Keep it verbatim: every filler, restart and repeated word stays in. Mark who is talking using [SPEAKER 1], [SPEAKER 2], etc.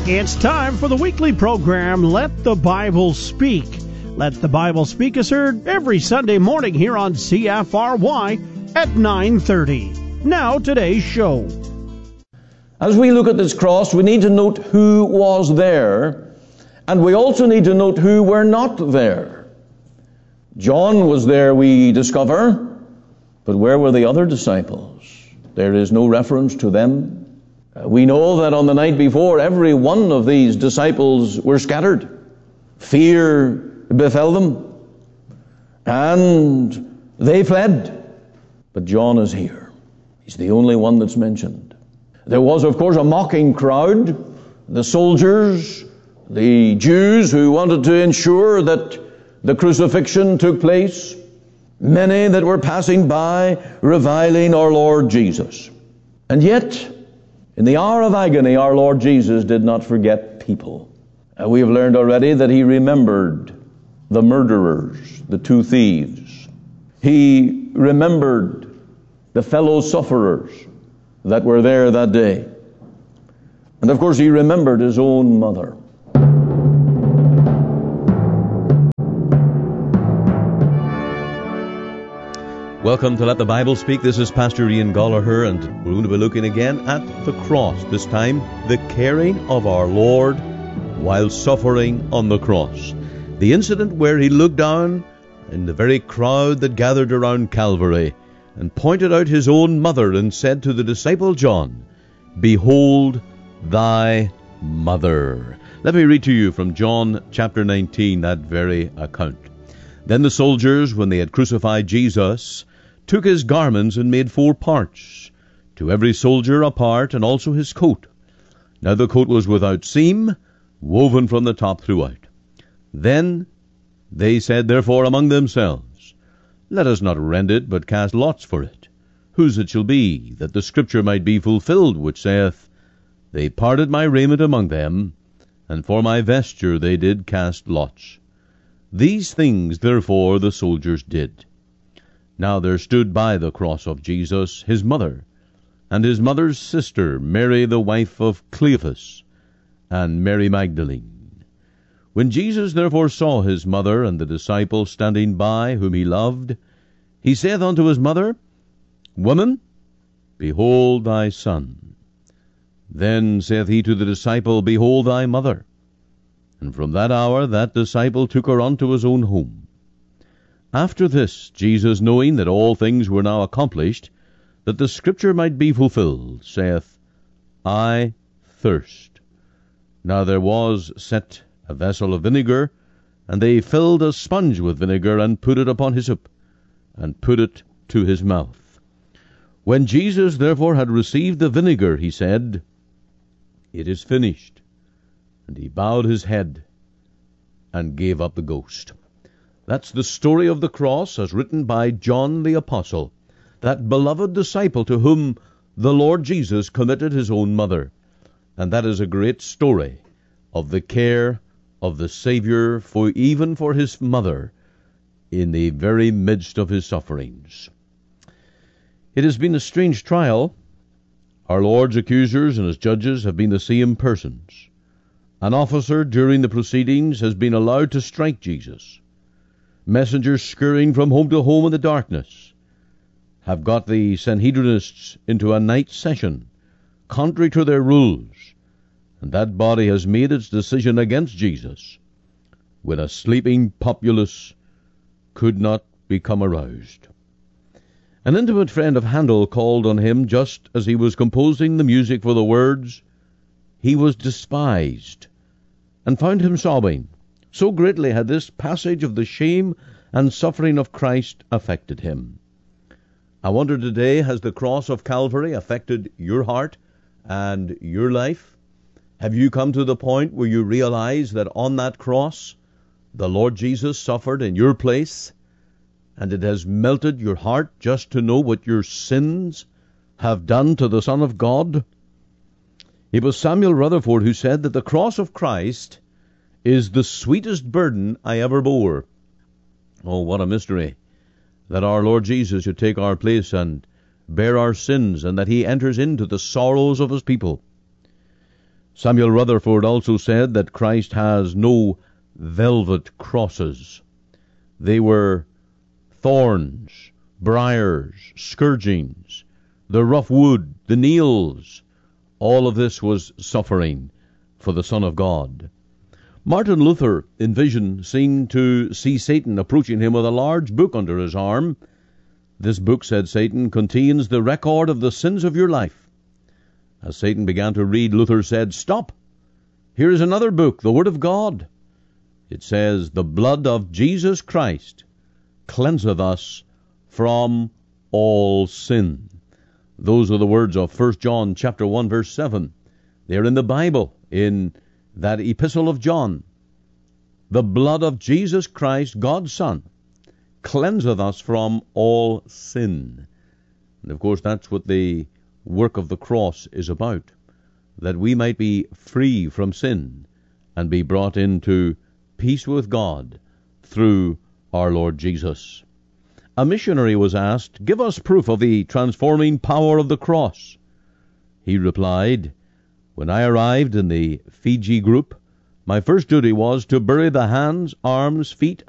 [SPEAKER 1] It's time for the weekly program, Let the Bible Speak. Let the Bible Speak is heard every Sunday morning here on C F R Y at nine thirty. Now, today's show.
[SPEAKER 2] As we look at this cross, we need to note who was there, and we also need to note who were not there. John was there, we discover, but where were the other disciples? There is no reference to them. We know that on the night before, every one of these disciples were scattered. Fear befell them, and they fled. But John is here. He's the only one that's mentioned. There was, of course, a mocking crowd, the soldiers, the Jews who wanted to ensure that the crucifixion took place, many that were passing by reviling our Lord Jesus. And yet, in the hour of agony, our Lord Jesus did not forget people. Uh, we have learned already that he remembered the murderers, the two thieves. He remembered the fellow sufferers that were there that day. And of course, he remembered his own mother.
[SPEAKER 3] Welcome to Let the Bible Speak. This is Pastor Ian Gallagher, and we're going to be looking again at the cross. This time, the caring of our Lord while suffering on the cross. The incident where he looked down in the very crowd that gathered around Calvary and pointed out his own mother and said to the disciple John, "Behold thy mother." Let me read to you from John chapter nineteen, that very account. Then the soldiers, when they had crucified Jesus, took his garments and made four parts, to every soldier a part, and also his coat. Now the coat was without seam, woven from the top throughout. Then they said therefore among themselves, Let us not rend it, but cast lots for it, whose it shall be, that the scripture might be fulfilled, which saith, They parted my raiment among them, and for my vesture they did cast lots. These things therefore the soldiers did. Now there stood by the cross of Jesus his mother, and his mother's sister, Mary the wife of Cleophas, and Mary Magdalene. When Jesus therefore saw his mother and the disciple standing by, whom he loved, he saith unto his mother, Woman, behold thy son. Then saith he to the disciple, Behold thy mother. And from that hour that disciple took her unto his own home. After this, Jesus, knowing that all things were now accomplished, that the scripture might be fulfilled, saith, I thirst. Now there was set a vessel of vinegar, and they filled a sponge with vinegar, and put it upon hyssop, and put it to his mouth. When Jesus therefore had received the vinegar, he said, It is finished. And he bowed his head and gave up the ghost. That's the story of the cross as written by John the Apostle, that beloved disciple to whom the Lord Jesus committed his own mother. And that is a great story of the care of the Savior for even for his mother in the very midst of his sufferings. It has been a strange trial. Our Lord's accusers and his judges have been the same persons. An officer during the proceedings has been allowed to strike Jesus. Messengers scurrying from home to home in the darkness have got the Sanhedrinists into a night session, contrary to their rules, and that body has made its decision against Jesus, when a sleeping populace could not become aroused. An intimate friend of Handel called on him just as he was composing the music for the words, He was despised, and found him sobbing. So greatly had this passage of the shame and suffering of Christ affected him. I wonder today, has the cross of Calvary affected your heart and your life? Have you come to the point where you realize that on that cross, the Lord Jesus suffered in your place, and it has melted your heart just to know what your sins have done to the Son of God? It was Samuel Rutherford who said that the cross of Christ is the sweetest burden I ever bore. Oh, what a mystery, that our Lord Jesus should take our place and bear our sins, and that he enters into the sorrows of his people. Samuel Rutherford also said that Christ has no velvet crosses. They were thorns, briars, scourgings, the rough wood, the nails. All of this was suffering for the Son of God. Martin Luther, in vision, seemed to see Satan approaching him with a large book under his arm. This book, said Satan, contains the record of the sins of your life. As Satan began to read, Luther said, "Stop! Here is another book, the Word of God. It says, the blood of Jesus Christ cleanseth us from all sin." Those are the words of First John chapter one, verse seven. They are in the Bible, in that epistle of John. The blood of Jesus Christ, God's Son, cleanseth us from all sin. And of course that's what the work of the cross is about, that we might be free from sin and be brought into peace with God through our Lord Jesus. A missionary was asked, "Give us proof of the transforming power of the cross." He replied, "When I arrived in the Fiji group, my first duty was to bury the hands, arms, feet,